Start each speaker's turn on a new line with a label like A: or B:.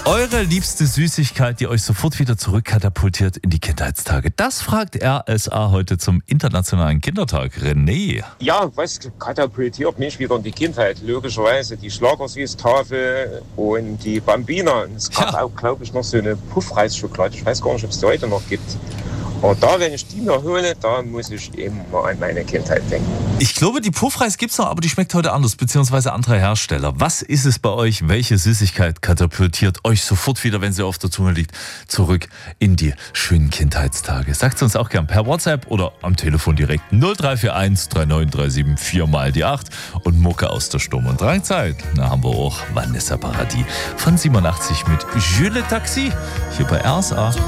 A: Eure liebste Süßigkeit, die euch sofort wieder zurückkatapultiert in die Kindheitstage. Das fragt RSA heute zum Internationalen Kindertag. René.
B: Ja, was katapultiert mich wieder in die Kindheit? Logischerweise die Schlagersüßtafel und die Bambina. Es gab auch, glaube ich, noch so eine Puffreisschokolade. Ich weiß gar nicht, ob es die heute noch gibt. Aber da, wenn ich die mir hole, da muss ich eben mal an meine Kindheit denken.
A: Ich glaube, die Puffreis gibt's noch, aber die schmeckt heute anders, beziehungsweise andere Hersteller. Was ist es bei euch? Welche Süßigkeit katapultiert euch sofort wieder, wenn sie auf der Zunge liegt, zurück in die schönen Kindheitstage? Sagt uns auch gern per WhatsApp oder am Telefon direkt 0341 3937 4 mal die 8 und Mucke aus der Sturm- und Drangzeit. Da haben wir auch Vanessa Paradis von 87 mit Jules Taxi hier bei RSA.